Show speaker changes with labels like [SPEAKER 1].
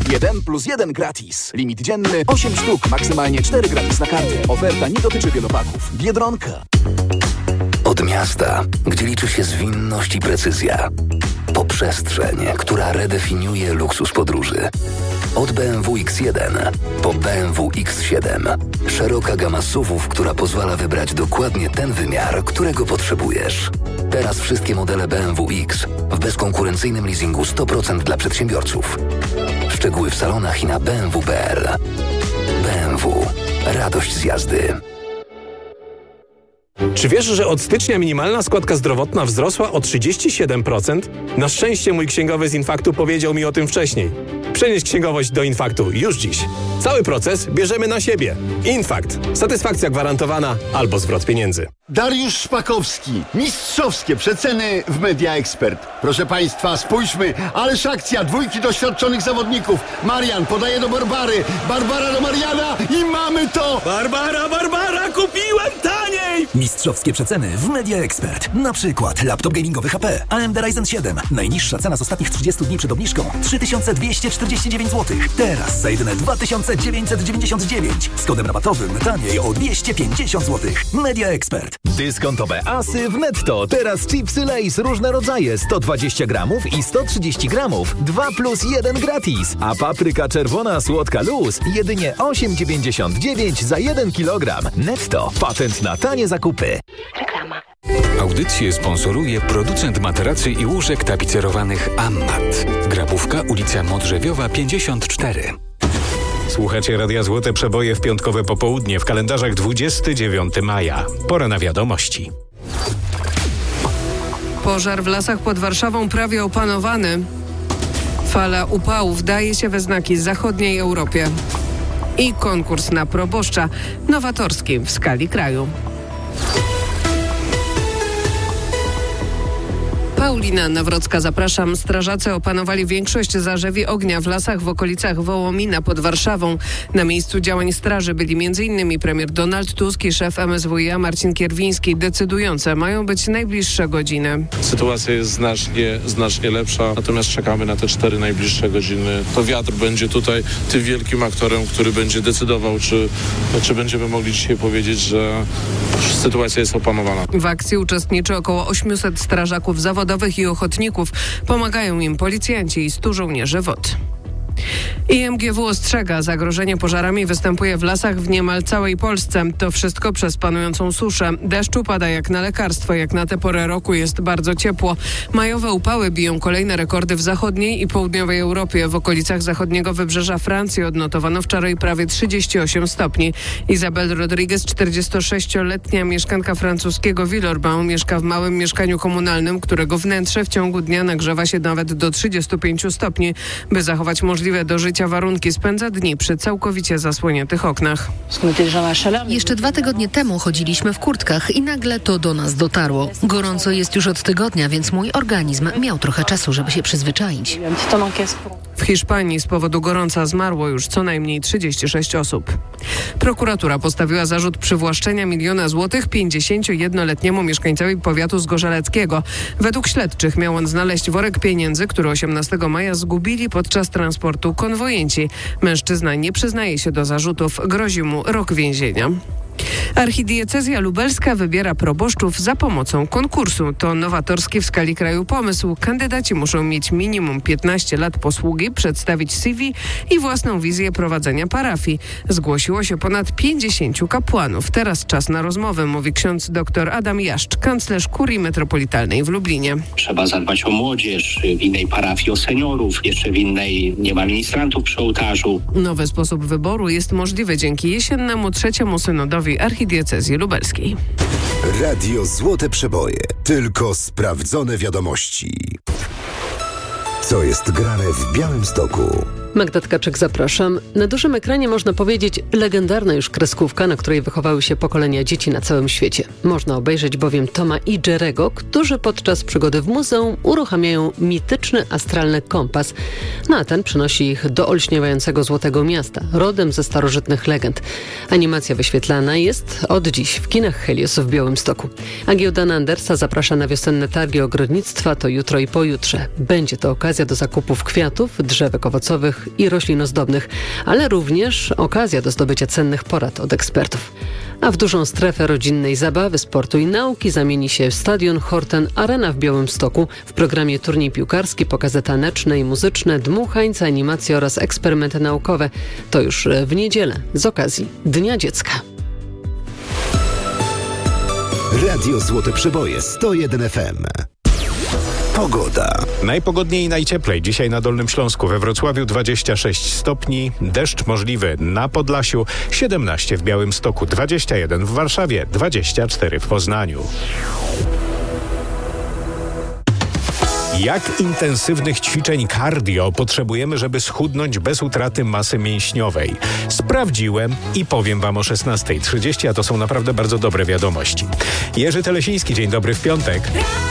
[SPEAKER 1] 1+1 gratis. Limit dzienny 8 sztuk, maksymalnie 4 gratis na kartę. Oferta nie dotyczy wielopaków. Biedronka.
[SPEAKER 2] Od miasta, gdzie liczy się zwinność i precyzja, po przestrzeń, która redefiniuje luksus podróży. Od BMW X1 po BMW X7. Szeroka gama SUV-ów, która pozwala wybrać dokładnie ten wymiar, którego potrzebujesz. Teraz wszystkie modele BMW X w bezkonkurencyjnym leasingu 100% dla przedsiębiorców. Szczegóły w salonach i na BMW.pl. BMW. Radość z jazdy.
[SPEAKER 3] Czy wiesz, że od stycznia minimalna składka zdrowotna wzrosła o 37%? Na szczęście mój księgowy z Infaktu powiedział mi o tym wcześniej. Przenieś księgowość do Infaktu już dziś. Cały proces bierzemy na siebie. Infakt. Satysfakcja gwarantowana albo zwrot pieniędzy.
[SPEAKER 4] Dariusz Szpakowski. Mistrzowskie przeceny w Media Expert. Proszę Państwa, spójrzmy. Ależ akcja. 2 doświadczonych zawodników. Marian podaje do Barbary. Barbara do Mariana i mamy to!
[SPEAKER 3] Barbara, kupiłem taniej!
[SPEAKER 5] Mistrzowskie przeceny w Media Expert. Na przykład laptop gamingowy HP AMD Ryzen 7. Najniższa cena z ostatnich 30 dni przed obniżką 3249 zł. Teraz za jedyne 2999. Z kodem rabatowym taniej o 250 zł. Media Expert.
[SPEAKER 6] Dyskontowe asy w Netto. Teraz chipsy Lay's różne rodzaje 120 gramów i 130 gramów. 2+1 gratis. A papryka czerwona słodka luz jedynie 8,99 za 1 kg. Netto. Patent na tanie zakupy.
[SPEAKER 7] Reklama.
[SPEAKER 8] Audycję sponsoruje producent materacy i łóżek tapicerowanych Ammat. Grabówka, ulica Modrzewiowa 54.
[SPEAKER 9] Słuchacie Radia Złote Przeboje w piątkowe popołudnie, w kalendarzach 29 maja. Pora na wiadomości.
[SPEAKER 10] Pożar w lasach pod Warszawą prawie opanowany. Fala upałów daje się we znaki zachodniej Europie. I konkurs na proboszcza, nowatorski w skali kraju. Paulina Nawrocka, zapraszam. Strażacy opanowali większość zarzewi ognia w lasach w okolicach Wołomina pod Warszawą. Na miejscu działań straży byli m.in. premier Donald Tusk i szef MSWiA Marcin Kierwiński. Decydujące mają być najbliższe godziny.
[SPEAKER 11] Sytuacja jest znacznie lepsza, natomiast czekamy na te 4 najbliższe godziny. To wiatr będzie tutaj tym wielkim aktorem, który będzie decydował, czy będziemy mogli dzisiaj powiedzieć, że sytuacja jest opanowana.
[SPEAKER 10] W akcji uczestniczy około 800 strażaków zawodowych i ochotników. Pomagają im policjanci i 100 żołnierzy WOT. IMGW ostrzega, zagrożenie pożarami występuje w lasach w niemal całej Polsce. To wszystko przez panującą suszę. Deszczu pada jak na lekarstwo, jak na tę porę roku jest bardzo ciepło. Majowe upały biją kolejne rekordy w zachodniej i południowej Europie. W okolicach zachodniego wybrzeża Francji odnotowano wczoraj prawie 38 stopni. Izabel Rodriguez, 46-letnia mieszkanka francuskiego Villeurbanne, mieszka w małym mieszkaniu komunalnym, którego wnętrze w ciągu dnia nagrzewa się nawet do 35 stopni. By zachować możliwe do życia warunki, spędza dni przy całkowicie zasłoniętych oknach.
[SPEAKER 12] Jeszcze 2 tygodnie temu chodziliśmy w kurtkach i nagle to do nas dotarło. Gorąco jest już od tygodnia, więc mój organizm miał trochę czasu, żeby się przyzwyczaić.
[SPEAKER 10] W Hiszpanii z powodu gorąca zmarło już co najmniej 36 osób. Prokuratura postawiła zarzut przywłaszczenia 1 000 000 złotych 51-letniemu mieszkańcowi powiatu zgorzeleckiego. Według śledczych miał on znaleźć worek pieniędzy, który 18 maja zgubili podczas transportu konwojenci. Mężczyzna nie przyznaje się do zarzutów, grozi mu rok więzienia. Archidiecezja lubelska wybiera proboszczów za pomocą konkursu. To nowatorski w skali kraju pomysł. Kandydaci muszą mieć minimum 15 lat posługi, przedstawić CV i własną wizję prowadzenia parafii. Zgłosiło się ponad 50 kapłanów. Teraz czas na rozmowę, mówi ksiądz dr Adam Jaszcz, kanclerz kurii metropolitalnej w Lublinie.
[SPEAKER 13] Trzeba zadbać o młodzież, w innej parafii o seniorów, jeszcze w innej nie ma ministrantów przy ołtarzu.
[SPEAKER 10] Nowy sposób wyboru jest możliwy dzięki jesiennemu 3. synodowi Archidiecezji Lubelskiej.
[SPEAKER 14] Radio Złote Przeboje. Tylko sprawdzone wiadomości. Co jest grane w Białymstoku?
[SPEAKER 15] Magda Tkaczyk, zapraszam. Na dużym ekranie można powiedzieć legendarna już kreskówka, na której wychowały się pokolenia dzieci na całym świecie. Można obejrzeć bowiem Toma i Jerego, którzy podczas przygody w muzeum uruchamiają mityczny astralny kompas. No a ten przynosi ich do olśniewającego Złotego Miasta, rodem ze starożytnych legend. Animacja wyświetlana jest od dziś w kinach Helios w Białymstoku. A giełda Andersa zaprasza na wiosenne targi ogrodnictwa, to jutro i pojutrze. Będzie to okazja do zakupów kwiatów, drzewek owocowych owocowych i roślin ozdobnych, ale również okazja do zdobycia cennych porad od ekspertów. A w dużą strefę rodzinnej zabawy, sportu i nauki zamieni się stadion Horten Arena w Białymstoku. W programie turniej piłkarski, pokazy taneczne i muzyczne, dmuchańce, animacje oraz eksperymenty naukowe. To już w niedzielę z okazji Dnia Dziecka.
[SPEAKER 14] Radio Złote Przeboje 101 FM. Pogoda.
[SPEAKER 9] Najpogodniej i najcieplej dzisiaj na Dolnym Śląsku, we Wrocławiu 26 stopni, deszcz możliwy na Podlasiu, 17 w Białymstoku, 21 w Warszawie, 24 w Poznaniu. Jak intensywnych ćwiczeń cardio potrzebujemy, żeby schudnąć bez utraty masy mięśniowej? Sprawdziłem i powiem Wam o 16:30, a to są naprawdę bardzo dobre wiadomości. Jerzy Telesiński, dzień dobry w piątek.